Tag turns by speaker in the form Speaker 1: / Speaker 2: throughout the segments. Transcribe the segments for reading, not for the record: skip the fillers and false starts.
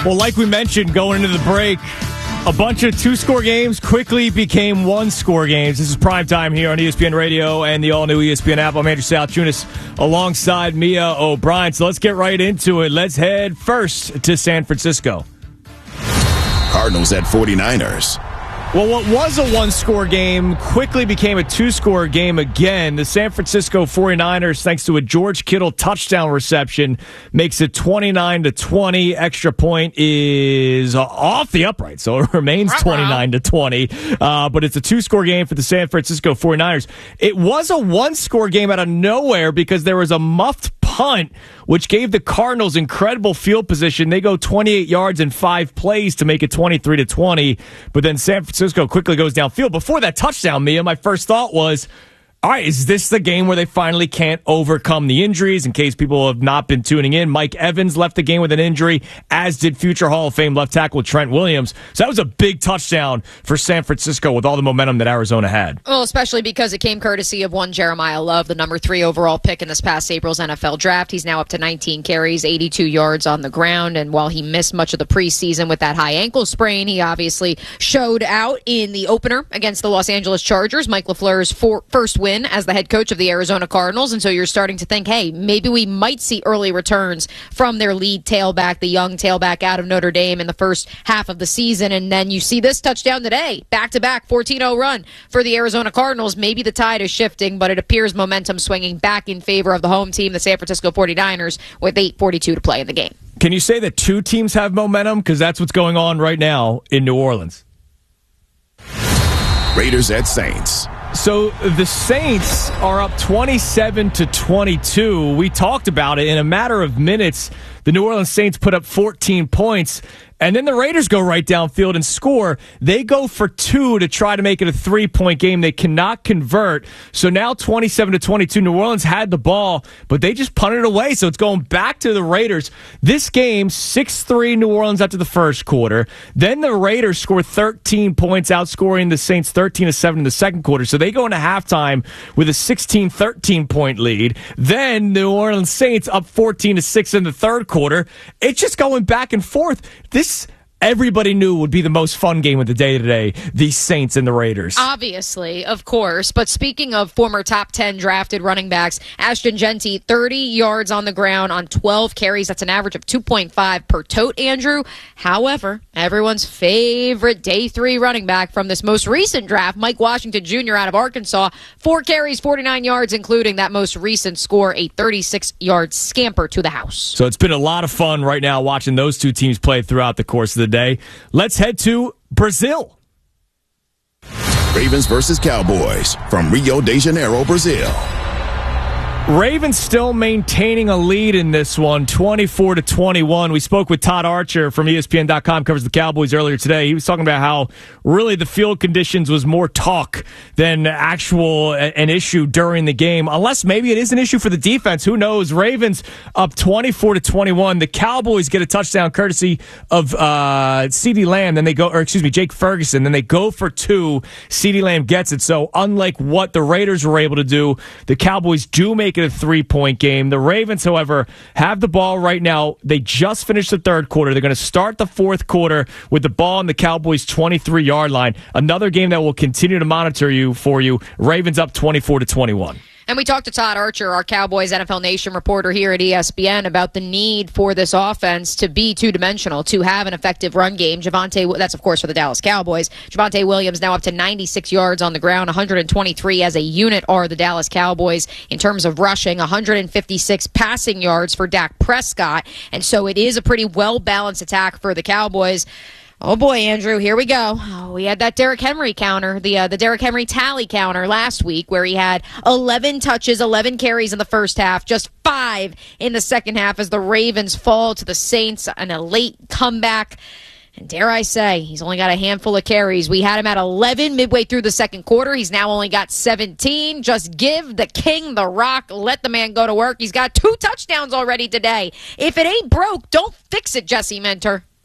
Speaker 1: Well, like we mentioned going into the break, a bunch of two-score games quickly became one-score games. This is prime time here on ESPN Radio and the all-new ESPN app. I'm Andrew Saltunis alongside Mia O'Brien. So let's get right into it. Let's head first to San Francisco.
Speaker 2: Cardinals at 49ers.
Speaker 1: Well, what was a one-score game quickly became a two-score game again. The San Francisco 49ers, thanks to a George Kittle touchdown reception, makes it 29-20. Extra point is off the upright, so it remains 29-20. But it's a two-score game for the San Francisco 49ers. It was a one-score game out of nowhere because there was a muffed punt, which gave the Cardinals incredible field position. They go 28 yards in 5 plays to make it 23-20. But then San Francisco quickly goes downfield. Before that touchdown, Mia, my first thought was, all right, is this the game where they finally can't overcome the injuries? In case people have not been tuning in, Mike Evans left the game with an injury, as did future Hall of Fame left tackle Trent Williams. So that was a big touchdown for San Francisco with all the momentum that Arizona had.
Speaker 3: Well, especially because it came courtesy of one Jeremiah Love, the number 3 overall pick in this past April's NFL draft. He's now up to 19 carries, 82 yards on the ground. And while he missed much of the preseason with that high ankle sprain, he obviously showed out in the opener against the Los Angeles Chargers, Mike LaFleur's first win as the head coach of the Arizona Cardinals. And so you're starting to think, hey, maybe we might see early returns from their lead tailback, the young tailback out of Notre Dame in the first half of the season. And then you see this touchdown today, back-to-back 14-0 run for the Arizona Cardinals. Maybe the tide is shifting, but it appears momentum swinging back in favor of the home team, the San Francisco 49ers, with 8:42 to play in the game.
Speaker 1: Can you say that two teams have momentum? Because that's what's going on right now in New Orleans.
Speaker 2: Raiders at Saints.
Speaker 1: So the Saints are up 27-22. We talked about it. In a matter of minutes, the New Orleans Saints put up 14 points. And then the Raiders go right downfield and score. They go for 2 to try to make it a 3-point game. They cannot convert. So now 27-22. New Orleans had the ball, but they just punted it away. So it's going back to the Raiders. This game, 6-3 New Orleans after the first quarter. Then the Raiders score 13 points, outscoring the Saints 13-7 in the second quarter. So they go into halftime with a 16-13 point lead. Then New Orleans Saints up 14-6 in the third quarter. It's just going back and forth. This everybody knew would be the most fun game of the day today, the Saints and the Raiders.
Speaker 3: Obviously, of course. But speaking of former top 10 drafted running backs, Ashton Genty, 30 yards on the ground on 12 carries. That's an average of 2.5 per tote, Andrew. However, everyone's favorite day 3 running back from this most recent draft, Mike Washington Jr. out of Arkansas, 4 carries, 49 yards, including that most recent score, a 36-yard scamper to the house.
Speaker 1: So it's been a lot of fun right now watching those two teams play throughout the course of the day. Let's head to Brazil.
Speaker 2: Ravens versus Cowboys from Rio de Janeiro, Brazil.
Speaker 1: Ravens still maintaining a lead in this one, 24-21. We spoke with Todd Archer from ESPN.com, covers the Cowboys earlier today. He was talking about how really the field conditions was more talk than actual an issue during the game. Unless maybe it is an issue for the defense. Who knows? Ravens up 24-21. The Cowboys get a touchdown courtesy of CeeDee Lamb. Then they go, Jake Ferguson. Then they go for 2. CeeDee Lamb gets it. So unlike what the Raiders were able to do, the Cowboys do make it a 3-point game. The Ravens, however, have the ball right now. They just finished the third quarter. They're going to start the fourth quarter with the ball on the Cowboys' 23-yard line. Another game that will continue to monitor for you. Ravens up 24-21.
Speaker 3: And we talked to Todd Archer, our Cowboys NFL Nation reporter here at ESPN, about the need for this offense to be two-dimensional, to have an effective run game. That's, of course, for the Dallas Cowboys. Javonte Williams now up to 96 yards on the ground, 123 as a unit are the Dallas Cowboys in terms of rushing, 156 passing yards for Dak Prescott. And so it is a pretty well-balanced attack for the Cowboys. Oh, boy, Andrew, here we go. We had that Derrick Henry counter, the Derrick Henry tally counter last week where he had 11 touches, 11 carries in the first half, just 5 in the second half as the Ravens fall to the Saints in a late comeback. And dare I say, he's only got a handful of carries. We had him at 11 midway through the second quarter. He's now only got 17. Just give the king the rock. Let the man go to work. He's got 2 touchdowns already today. If it ain't broke, don't fix it, Jesse Minter.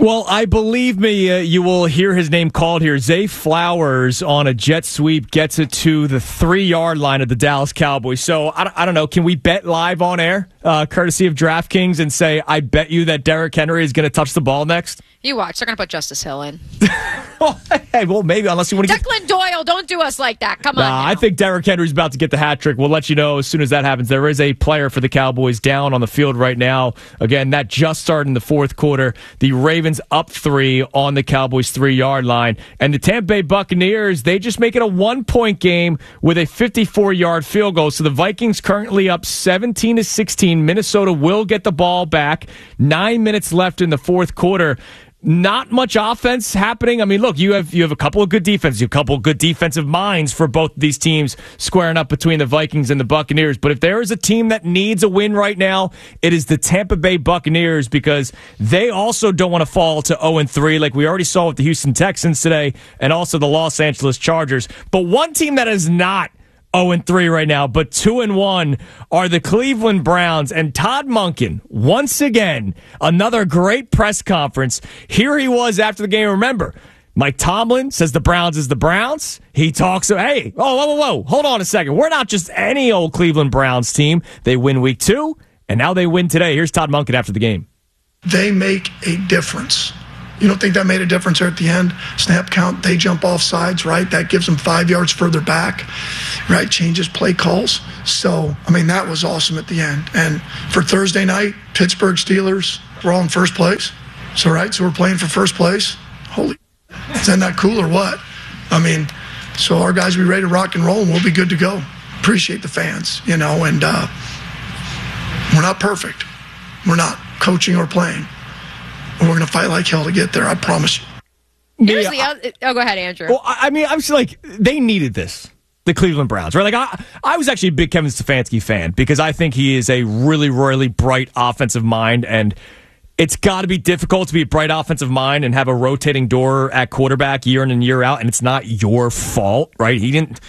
Speaker 1: Well, I believe me, you will hear his name called here. Zay Flowers on a jet sweep gets it to the 3-yard line of the Dallas Cowboys. So, I don't know, can we bet live on air, courtesy of DraftKings, and say, I bet you that Derrick Henry is going to touch the ball next?
Speaker 3: You watch. They're going to put Justice Hill in.
Speaker 1: Hey, well, maybe, unless you want to
Speaker 3: Declan Doyle, don't do us like that. Come on now.
Speaker 1: I think Derrick Henry's about to get the hat trick. We'll let you know as soon as that happens. There is a player for the Cowboys down on the field right now. Again, that just started in the fourth quarter. The Ravens up 3 on the Cowboys' 3-yard line. And the Tampa Bay Buccaneers, they just make it a 1-point game with a 54-yard field goal. So the Vikings currently up 17-16. Minnesota will get the ball back. 9 minutes left in the fourth quarter. Not much offense happening. I mean, look, you have a couple of good defenses, a couple of good defensive minds for both of these teams squaring up between the Vikings and the Buccaneers. But if there is a team that needs a win right now, it is the Tampa Bay Buccaneers, because they also don't want to fall to 0-3 like we already saw with the Houston Texans today and also the Los Angeles Chargers. But one team that is not 0-3 right now, but 2-1 are the Cleveland Browns. And Todd Monken, once again, another great press conference. Here he was after the game. Remember, Mike Tomlin says the Browns is the Browns. He talks, hey, whoa, hold on a second. We're not just any old Cleveland Browns team. They win week 2, and now they win today. Here's Todd Monken after the game.
Speaker 4: They make a difference. You don't think that made a difference there at the end? Snap count, they jump off sides, right? That gives them 5 yards further back, right? Changes play calls. So, I mean, that was awesome at the end. And for Thursday night, Pittsburgh Steelers, we're all in first place. So, right, so we're playing for first place. Holy, isn't that cool or what? I mean, so our guys will be ready to rock and roll, and we'll be good to go. Appreciate the fans, and we're not perfect. We're not coaching or playing. We're going to fight like hell to get there, I promise you.
Speaker 3: Here's the other. Oh, go ahead, Andrew.
Speaker 1: Well, I mean, I'm just like, they needed this, the Cleveland Browns, right? Like, I was actually a big Kevin Stefanski fan because I think he is a really, really bright offensive mind, and it's got to be difficult to be a bright offensive mind and have a rotating door at quarterback year in and year out, and it's not your fault, right?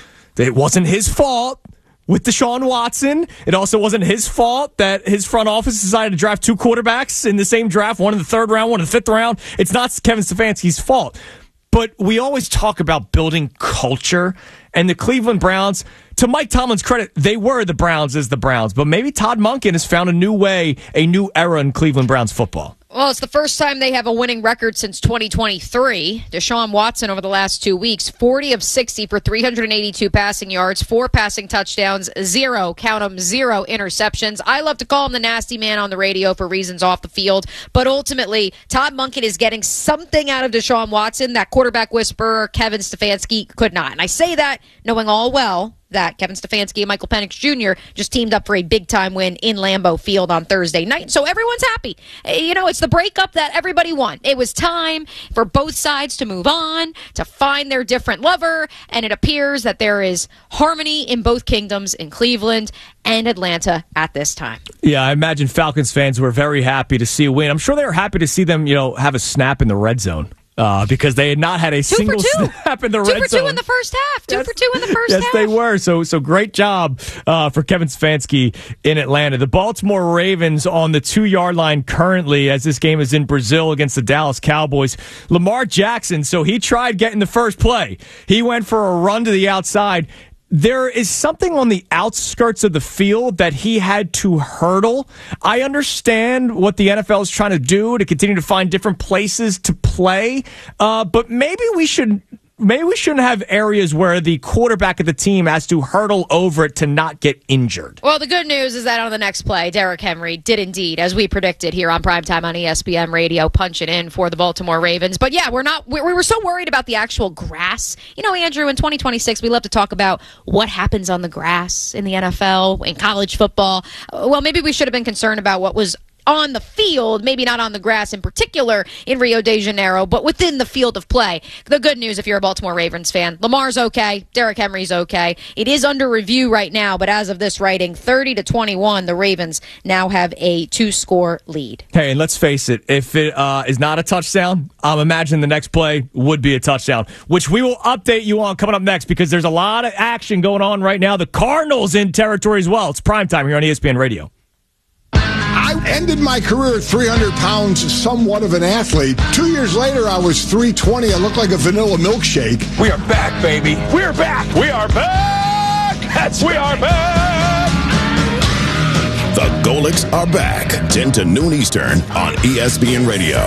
Speaker 1: It wasn't his fault with Deshaun Watson. It also wasn't his fault that his front office decided to draft 2 quarterbacks in the same draft, one in the 3rd round, one in the 5th round. It's not Kevin Stefanski's fault. But we always talk about building culture, and the Cleveland Browns, to Mike Tomlin's credit, they were the Browns as the Browns. But maybe Todd Monken has found a new way, a new era in Cleveland Browns football.
Speaker 3: Well, it's the first time they have a winning record since 2023. Deshaun Watson over the last 2 weeks, 40 of 60 for 382 passing yards, 4 passing touchdowns, 0 interceptions. I love to call him the nasty man on the radio for reasons off the field, but ultimately, Todd Monken is getting something out of Deshaun Watson that quarterback whisperer Kevin Stefanski could not. And I say that knowing all well that Kevin Stefanski and Michael Penix Jr. just teamed up for a big-time win in Lambeau Field on Thursday night. So everyone's happy. It's the breakup that everybody won. It was time for both sides to move on, to find their different lover, and it appears that there is harmony in both kingdoms, in Cleveland and Atlanta at this time.
Speaker 1: Yeah, I imagine Falcons fans were very happy to see a win. I'm sure they were happy to see them, have a snap in the red zone. Because they had not had a single snap in the red zone.
Speaker 3: 2 for 2 in the first half. 2 for 2 in the first half.
Speaker 1: Yes, they were. So great job for Kevin Stefanski in Atlanta. The Baltimore Ravens on the 2-yard line currently, as this game is in Brazil against the Dallas Cowboys. Lamar Jackson, so he tried getting the first play. He went for a run to the outside. There is something on the outskirts of the field that he had to hurdle. I understand what the NFL is trying to do to continue to find different places to play, but maybe we shouldn't have areas where the quarterback of the team has to hurdle over it to not get injured.
Speaker 3: Well, the good news is that on the next play, Derrick Henry did indeed, as we predicted here on Primetime on ESPN Radio, punch it in for the Baltimore Ravens. But yeah, we were so worried about the actual grass. Andrew, in 2026, we love to talk about what happens on the grass in the NFL, in college football. Well, maybe we should have been concerned about what was on the field, maybe not on the grass in particular in Rio de Janeiro, but within the field of play. The good news, if you're a Baltimore Ravens fan, Lamar's okay, Derrick Henry's okay. It is under review right now, but as of this writing, 30-21, the Ravens now have a 2-score lead.
Speaker 1: Hey, and let's face it, if it is not a touchdown, I'm imagining the next play would be a touchdown, which we will update you on coming up next because there's a lot of action going on right now. The Cardinals in territory as well. It's primetime here on ESPN Radio.
Speaker 5: I I ended my career at 300 pounds, somewhat of an athlete. 2 years later, I was 320. I looked like a vanilla milkshake.
Speaker 6: We are back, baby. We're back. We are back. We are back.
Speaker 2: The Golics are back. 10 to noon Eastern on ESPN Radio.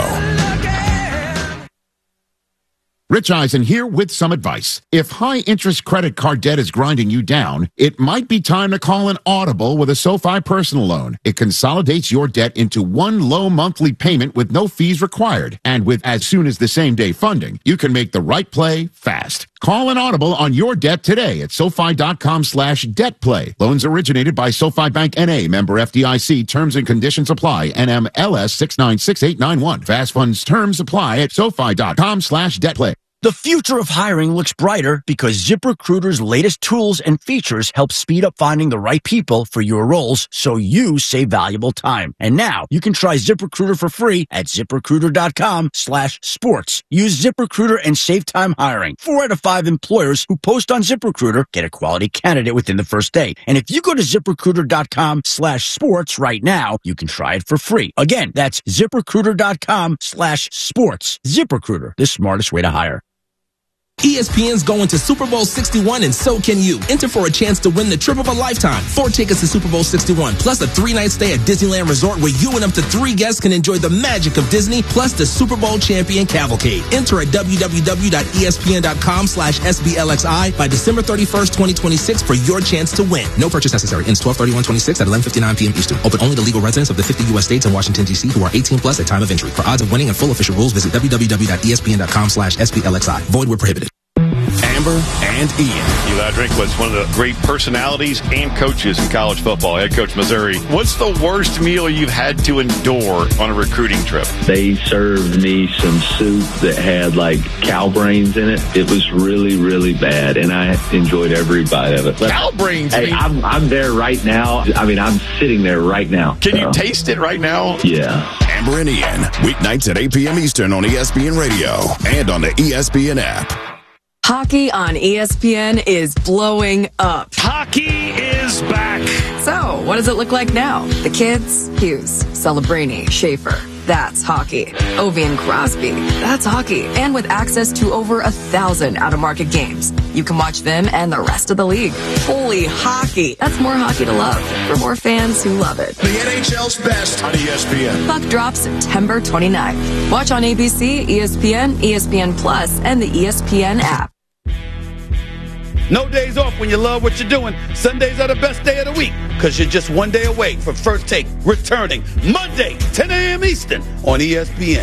Speaker 7: Rich Eisen here with some advice. If high-interest credit card debt is grinding you down, it might be time to call an Audible with a SoFi personal loan. It consolidates your debt into one low monthly payment with no fees required. And with as soon as the same-day funding, you can make the right play fast. Call an Audible on your debt today at SoFi.com/debtplay. Loans originated by SoFi Bank N.A., member FDIC. Terms and conditions apply. NMLS 696891. Fast funds terms apply at SoFi.com/debtplay.
Speaker 8: The future of hiring looks brighter because ZipRecruiter's latest tools and features help speed up finding the right people for your roles so you save valuable time. And now you can try ZipRecruiter for free at ZipRecruiter.com/sports. Use ZipRecruiter and save time hiring. 4 out of 5 employers who post on ZipRecruiter get a quality candidate within the first day. And if you go to ZipRecruiter.com/sports right now, you can try it for free. Again, that's ZipRecruiter.com/sports. ZipRecruiter, the smartest way to hire.
Speaker 9: ESPN's going to Super Bowl 61, and so can you. Enter for a chance to win the trip of a lifetime. 4 tickets to Super Bowl 61, plus a 3-night stay at Disneyland Resort where you and up to 3 guests can enjoy the magic of Disney, plus the Super Bowl champion cavalcade. Enter at www.espn.com/SBLXI by December 31st, 2026 for your chance to win. No purchase necessary. Ends 12/31/26 at 11:59 p.m. Eastern. Open only to legal residents of the 50 U.S. states and Washington, D.C. who are 18 plus at time of entry. For odds of winning and full official rules, visit www.espn.com/SBLXI. Void where prohibited.
Speaker 2: Amber and Ian.
Speaker 10: Eli Drinkwitz, one of the great personalities and coaches in college football, head coach Missouri. What's the worst meal you've had to endure on a recruiting trip?
Speaker 11: They served me some soup that had like cow brains in it. It was really, really bad, and I enjoyed every bite of it. But,
Speaker 10: cow brains?
Speaker 11: Hey, I'm there right now. I mean, I'm sitting there right now.
Speaker 10: Can you taste it right now?
Speaker 11: Yeah.
Speaker 2: Amber and Ian, weeknights at 8 p.m. Eastern on ESPN Radio and on the ESPN app.
Speaker 12: Hockey on ESPN is blowing up.
Speaker 6: Hockey is back.
Speaker 12: So, what does it look like now? The kids? Hughes, Celebrini, Schaefer. That's hockey. Ovi and Crosby. That's hockey. And with access to over 1,000 out-of-market games, you can watch them and the rest of the league. Holy hockey. That's more hockey to love for more fans who love it.
Speaker 2: The NHL's best on ESPN.
Speaker 12: Puck drops September 29th. Watch on ABC, ESPN, ESPN Plus, and the ESPN app.
Speaker 6: No days off when you love what you're doing. Sundays are the best day of the week because you're just one day away from First Take returning Monday, 10 a.m. Eastern on ESPN.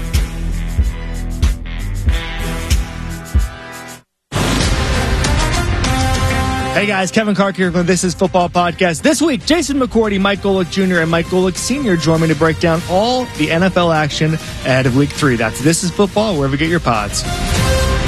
Speaker 1: Hey guys, Kevin Clark here from This Is Football Podcast. This week, Jason McCourty, Mike Golic Jr., and Mike Golic Sr. join me to break down all the NFL action ahead of Week 3. That's This Is Football, wherever you get your pods.